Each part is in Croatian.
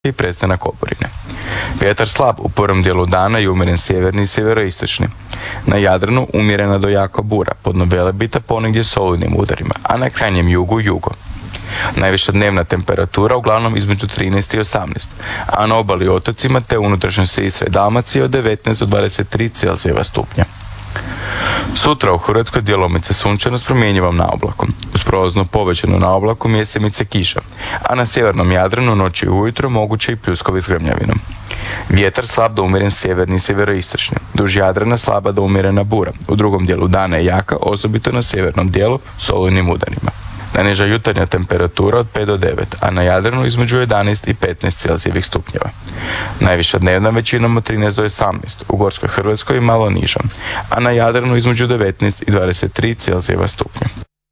i prestanak oborine. Vjetar slab u prvom dijelu dana i umjeren sjeverni i sjeveroistočni. Na Jadranu umjerena do jaka bura, podno Velebita ponegdje s olujnim udarima, a na krajnjem jugu jugo. Najviša dnevna temperatura uglavnom između 13 i 18, a na obali i otocima te unutrašnjosti Istre i Dalmacije od 19 do 23 Celzijeva stupnja. Sutra u Hrvatskoj djelomice sunčano s promjenjivom naoblakom. Uz prolazno povećanu naoblaku mjesemice kiša, a na sjevernom Jadranu noći i ujutro moguće i pljuskovi s grmljavinom. Vjetar slab do umjeren sjeverni i sjeveroistočni. Duž Jadrana slaba do umjerena bura. U drugom dijelu dana je jaka, osobito na sjevernom dijelu s olujnim udarima. Najniža jutarnja temperatura od 5 do 9, a na Jadranu između 11 i 15 Celzijevih stupnjeva. Najviša dnevna većinom od 13 do 18, u Gorskoj Hrvatskoj malo niža, a na Jadranu između 19 i 23 Celzijeva stupnja.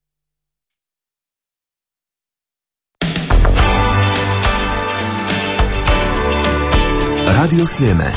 Radio Sljeme.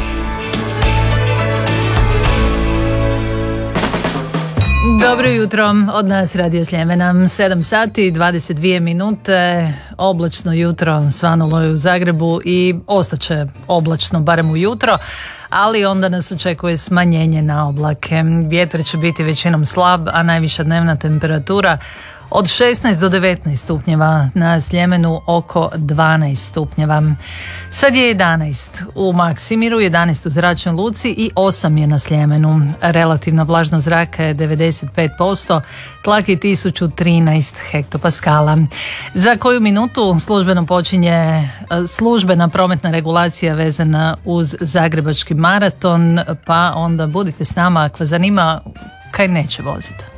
Dobro jutro, od nas Radio Sljemena, 7 sati i 22 minute, oblačno jutro svanulo je u Zagrebu i ostaće oblačno barem ujutro, ali onda nas očekuje smanjenje na oblake. Vjetar će biti većinom slab, a najviša dnevna temperatura od 16 do 19 stupnjeva, na Sljemenu oko 12 stupnjeva. Sad je 11 u Maksimiru, 11 u Zračnoj luci i 8 je na Sljemenu. Relativna vlažnost zraka je 95%, tlak je 1013 hektopaskala. Za koju minutu službeno počinje službena prometna regulacija vezana uz Zagrebački maraton, pa onda budite s nama ako vas zanima kaj neće voziti.